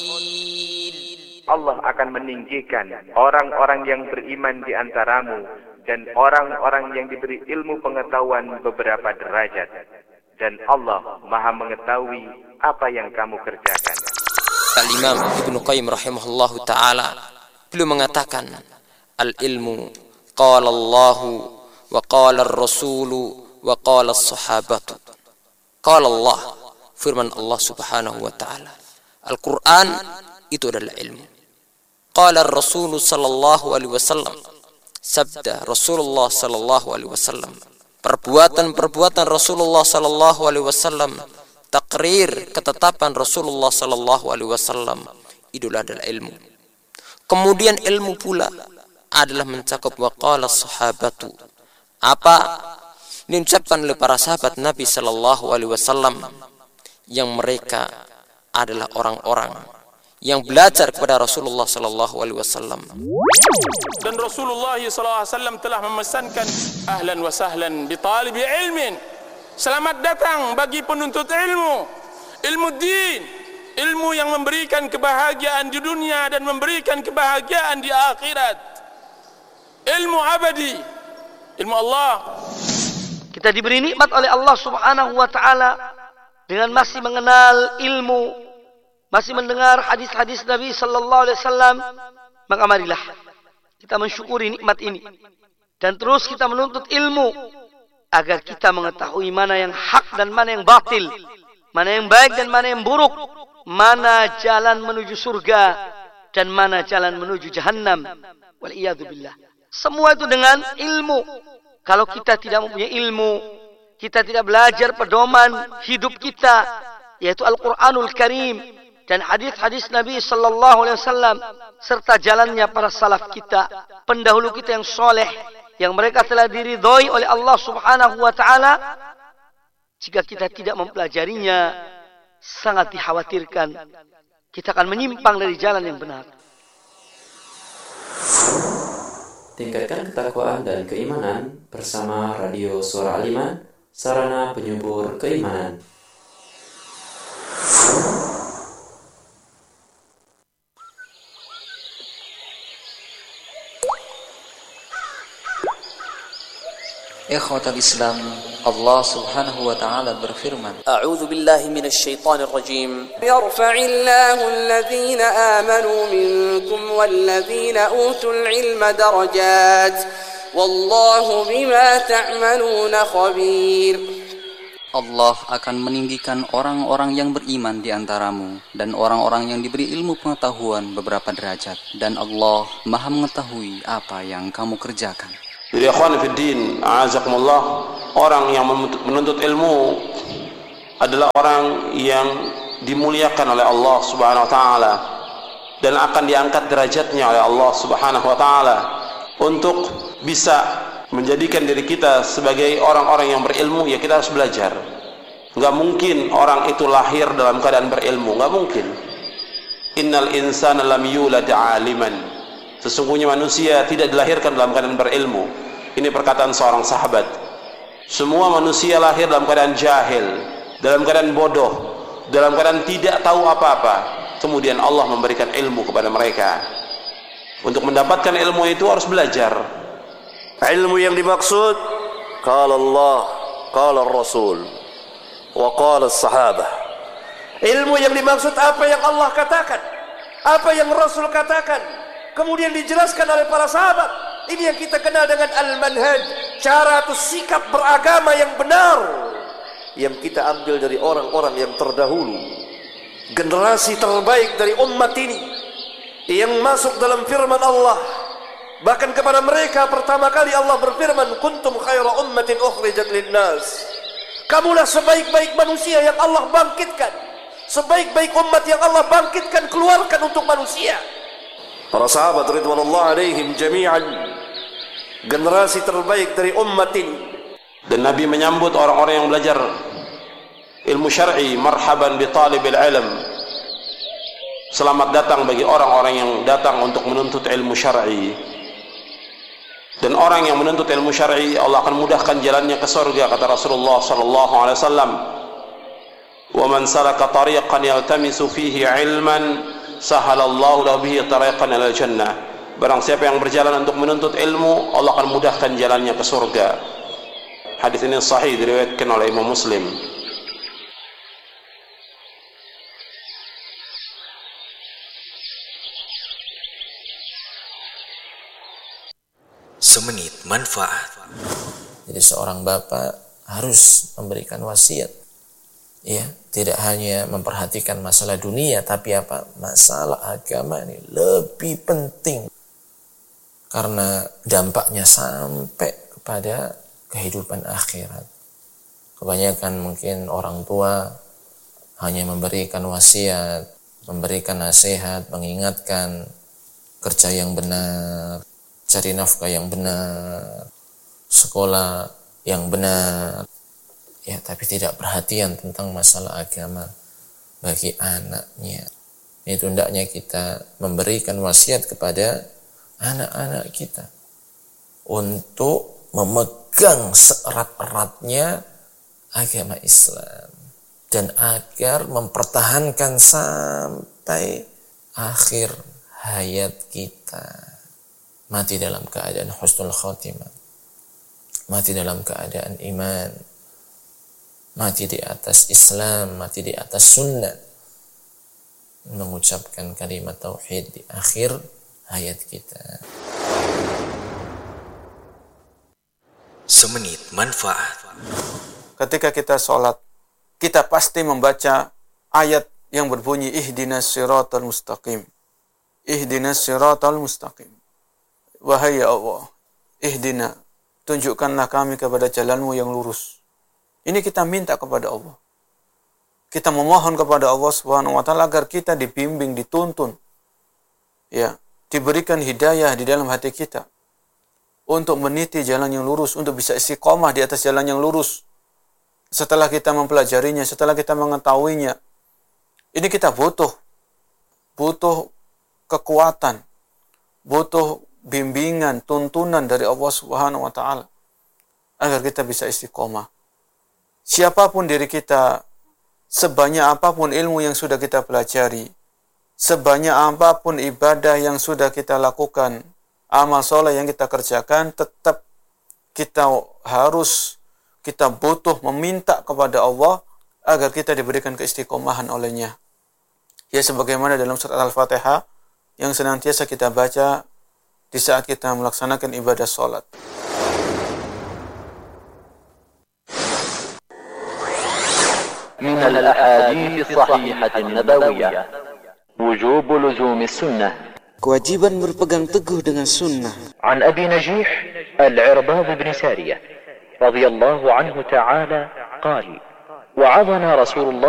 قليل. Allah akan meninggikan orang-orang yang beriman di antaramu dan orang-orang yang diberi ilmu pengetahuan beberapa derajat. Dan Allah Maha mengetahui apa yang kamu kerjakan. Al-Imam Ibnu Qayyim rahimahullahu ta'ala beliau mengatakan, al-ilmu qala Allahu wa qala ar-rasulu wa qala as-sahabatu. Qala Allah, firman Allah subhanahu wa ta'ala. Al-Quran itu adalah ilmu. Qala ar-rasulu sallallahu alaihi wasallam, sabda Rasulullah sallallahu alaihi wasallam. Perbuatan-perbuatan Rasulullah sallallahu alaihi wasallam, takrir ketetapan Rasulullah sallallahu alaihi wasallam, itu adalah ilmu. Kemudian ilmu pula adalah mencakup waqala sahabatu. Apa diucapkan oleh para sahabat Nabi sallallahu alaihi wasallam yang mereka adalah orang-orang yang belajar kepada Rasulullah sallallahu alaihi wasallam. Dan Rasulullah sallallahu alaihi wasallam telah memesankan ahlan wa sahlan bi talibi ilmin. Selamat datang bagi penuntut ilmu. Ilmu din, ilmu yang memberikan kebahagiaan di dunia dan memberikan kebahagiaan di akhirat. Ilmu abadi, ilmu Allah. Kita diberi nikmat oleh Allah Subhanahu wa taala dengan masih mengenal ilmu, masih mendengar hadis-hadis Nabi sallallahu alaihi wasallam, maka marilah kita mensyukuri nikmat ini dan terus kita menuntut ilmu agar kita mengetahui mana yang hak dan mana yang batil, mana yang baik dan mana yang buruk, mana jalan menuju surga dan mana jalan menuju jahannam. Wal iyadu billah. Semua itu dengan ilmu. Kalau kita tidak mempunyai ilmu, kita tidak belajar pedoman hidup kita, yaitu Al-Quranul Karim dan hadis-hadis Nabi sallallahu alaihi wasallam serta jalannya para salaf kita, pendahulu kita yang soleh, yang mereka telah diridhoi oleh Allah Subhanahu wa taala. Jika kita tidak mempelajarinya, sangat dikhawatirkan kita akan menyimpang dari jalan yang benar. Tingkatkan ketakwaan dan keimanan bersama Radio Suara Al-Iman, sarana penyubur keimanan. Ikhwatal Islam, Allah Subhanahu wa taala berfirman, A'udzu billahi minasy syaithanir rajim. Yarfa'illahu alladhina amanu minkum walladzina utul ilma darajat wallahu bima ta'maluna khabir. Allah akan meninggikan orang-orang yang beriman di antaramu dan orang-orang yang diberi ilmu pengetahuan beberapa derajat, dan Allah Maha mengetahui apa yang kamu kerjakan. Jadi akhwan fiddin, a'azakumullah, orang yang menuntut ilmu adalah orang yang dimuliakan oleh Allah Subhanahu wa taala dan akan diangkat derajatnya oleh Allah Subhanahu wa taala untuk bisa menjadikan diri kita sebagai orang-orang yang berilmu. Ya, kita harus belajar. Enggak mungkin orang itu lahir dalam keadaan berilmu, enggak mungkin. Innal insana lam yulad 'aliman. Sesungguhnya manusia tidak dilahirkan dalam keadaan berilmu. Ini perkataan seorang sahabat. Semua manusia lahir dalam keadaan jahil, dalam keadaan bodoh, dalam keadaan tidak tahu apa-apa. Kemudian Allah memberikan ilmu kepada mereka. Untuk mendapatkan ilmu itu harus belajar. Ilmu yang dimaksud qala Allah, qala Rasul, wa qala as-sahabah. Ilmu yang dimaksud apa yang Allah katakan, apa yang Rasul katakan, kemudian dijelaskan oleh para sahabat. Ini yang kita kenal dengan al-manhaj, cara atau sikap beragama yang benar yang kita ambil dari orang-orang yang terdahulu, generasi terbaik dari umat ini yang masuk dalam firman Allah. Bahkan kepada mereka pertama kali Allah berfirman, kuntum khaira ummatin ukhrijat linnas. Kamulah sebaik-baik manusia yang Allah bangkitkan, sebaik-baik umat yang Allah bangkitkan, keluarkan untuk manusia. Para sahabat ridwanullah alaihim jami'an, generasi terbaik dari umat ini. Dan Nabi menyambut orang-orang yang belajar ilmu syar'i, marhaban bi talibil ilm. Selamat datang bagi orang-orang yang datang untuk menuntut ilmu syar'i. Dan orang yang menuntut ilmu syar'i, Allah akan mudahkan jalannya ke surga, kata Rasulullah sallallahu alaihi wasallam. Wa man salaka tariqan yaltamisu fihi ilman sahalallahu lahu bihi tariqan ilal jannah. Barang siapa yang berjalan untuk menuntut ilmu, Allah akan mudahkan jalannya ke surga. Hadis ini sahih, diriwayatkan oleh Imam Muslim. Semenit manfaat. Jadi seorang bapak harus memberikan wasiat. Ya, tidak hanya memperhatikan masalah dunia, tapi apa? Masalah agama ini lebih penting. Karena dampaknya sampai kepada kehidupan akhirat. Kebanyakan mungkin orang tua hanya memberikan wasiat, memberikan nasihat, mengingatkan kerja yang benar, cari nafkah yang benar, sekolah yang benar, ya, tapi tidak perhatian tentang masalah agama bagi anaknya. Itu hendaknya kita memberikan wasiat kepada anak-anak kita untuk memegang seerat-eratnya agama Islam dan agar mempertahankan sampai akhir hayat kita. Mati dalam keadaan husnul khatimah, mati dalam keadaan iman, mati di atas Islam, mati di atas sunnah, mengucapkan kalimat tauhid di akhir hayat kita. Semenit manfaat. Ketika kita sholat, kita pasti membaca ayat yang berbunyi ihdinas siratal mustaqim. Ihdinas siratal mustaqim. Wahai ya Allah, ihdina, tunjukkanlah kami kepada jalanmu yang lurus. Ini kita minta kepada Allah. Kita memohon kepada Allah Subhanahu wa taala agar kita dibimbing, dituntun, ya, diberikan hidayah di dalam hati kita untuk meniti jalan yang lurus, untuk bisa istiqomah di atas jalan yang lurus. Setelah kita mempelajarinya, setelah kita mengetahuinya, ini kita butuh kekuatan, butuh bimbingan, tuntunan dari Allah Subhanahu wa taala agar kita bisa istiqomah. Siapapun diri kita, sebanyak apapun ilmu yang sudah kita pelajari, sebanyak apapun ibadah yang sudah kita lakukan, amal soleh yang kita kerjakan, tetap kita butuh meminta kepada Allah agar kita diberikan keistiqomahan olehnya. Ya, sebagaimana dalam surat Al-Fatihah yang senantiasa kita baca di saat kita melaksanakan ibadah sholat. من الأحاديث الصحيحة النبوية وجوب لزوم السنة. Kewajiban berpegang teguh dengan sunnah. عن أبي نجيح العرباض بن سارية رضي الله عنه تعالى قال: وعظنا رسول الله